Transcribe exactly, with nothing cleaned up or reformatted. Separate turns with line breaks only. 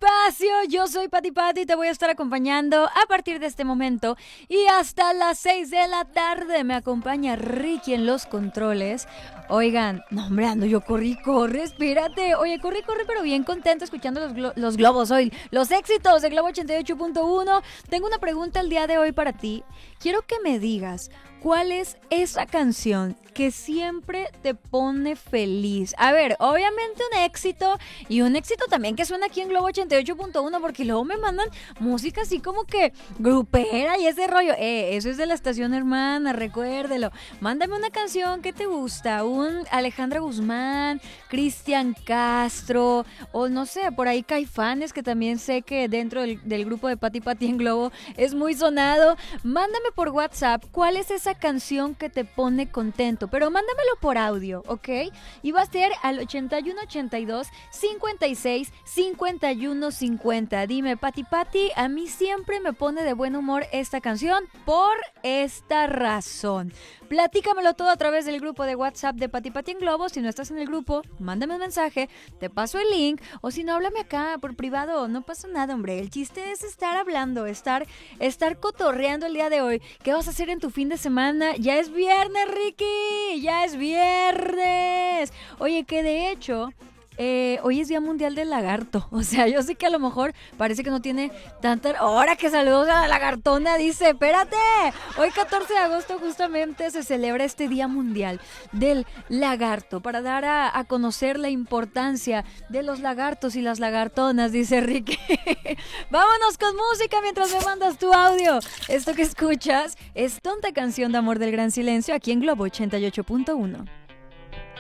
espacio. Yo soy Pati Pati y te voy a estar acompañando a partir de este momento y hasta las seis de la tarde. Me acompaña Ricky en los controles. Oigan, no hombre, ando yo corrí, corre, espérate. Oye, corrí, corre, pero bien contento escuchando los, glo- los globos hoy. Los éxitos de Globo ochenta y ocho punto uno. Tengo una pregunta el día de hoy para ti. Quiero que me digas, ¿cuál es esa canción que siempre te pone feliz? A ver, obviamente un éxito y un éxito también que suena aquí en Globo ochenta y ocho punto uno, porque luego me mandan música así como que grupera y ese rollo. Eh, eso es de la estación hermana, recuérdelo. Mándame una canción que te gusta, un Alejandra Guzmán, Cristian Castro, o no sé, por ahí Caifanes, que también sé que dentro del, del grupo de Pati Pati en Globo es muy sonado. Mándame por WhatsApp cuál es esa canción que te pone contento, pero mándamelo por audio, ¿ok? Y va a ser al ochenta y uno ochenta y dos cincuenta y seis cincuenta y uno cincuenta. Dime, Pati Pati, a mí siempre me pone de buen humor esta canción por esta razón. Platícamelo todo a través del grupo de WhatsApp de Pati Pati en Globo. Si no estás en el grupo, mándame un mensaje, te paso el link, o si no, háblame acá por privado, no pasa nada, hombre. El chiste es estar hablando, estar, estar cotorreando el día de hoy. ¿Qué vas a hacer en tu fin de semana? Ya es viernes, Ricky, ya es viernes. Oye, que de hecho... Eh, hoy es Día Mundial del Lagarto. O sea, yo sé que a lo mejor parece que no tiene tanta... Ahora que saludos a la lagartona, dice, espérate. Hoy catorce de agosto justamente se celebra este Día Mundial del Lagarto, para dar a, a conocer la importancia de los lagartos y las lagartonas, dice Ricky. Vámonos con música mientras me mandas tu audio. Esto que escuchas es Tonta Canción de Amor del Gran Silencio aquí en Globo ochenta y ocho punto uno.